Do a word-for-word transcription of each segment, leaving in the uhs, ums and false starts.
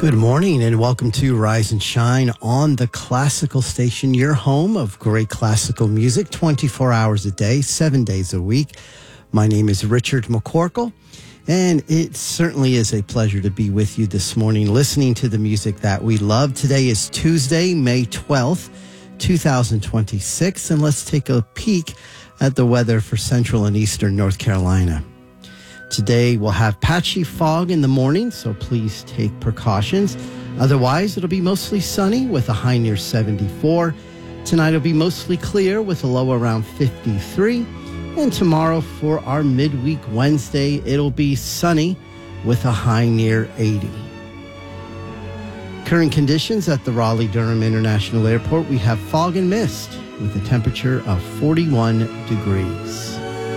Good morning and welcome to Rise and Shine on the Classical Station, your home of great classical music, twenty-four hours a day, seven days a week. My name is Richard McCorkle, and it certainly is a pleasure to be with you this morning, listening to the music that we love. Today is Tuesday, May twelfth, twenty twenty-six, and let's take a peek at the weather for central and eastern North Carolina. Today we'll have patchy fog in the morning, so please take precautions. Otherwise, it'll be mostly sunny with a high near seventy-four. Tonight will be mostly clear with a low around fifty-three. And tomorrow for our midweek Wednesday, it'll be sunny with a high near eighty. Current conditions at the Raleigh-Durham International Airport, we have fog and mist with a temperature of forty-one degrees.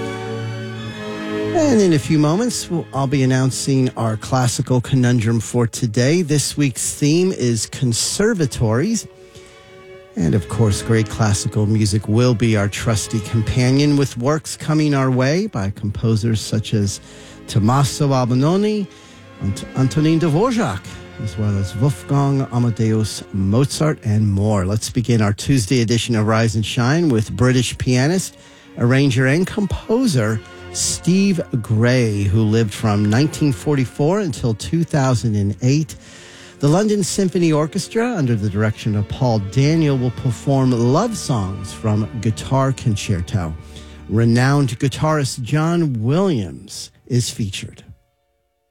And in a few moments, I'll be announcing our classical conundrum for today. This week's theme is conservatories. And of course, great classical music will be our trusty companion, with works coming our way by composers such as Tommaso Albinoni, Ant- Antonin Dvorak, as well as Wolfgang Amadeus Mozart and more. Let's begin our Tuesday edition of Rise and Shine with British pianist, arranger, and composer Steve Gray, who lived from nineteen forty-four until two thousand eight. The London Symphony Orchestra, under the direction of Paul Daniel, will perform love songs from Guitar Concerto. Renowned guitarist John Williams is featured.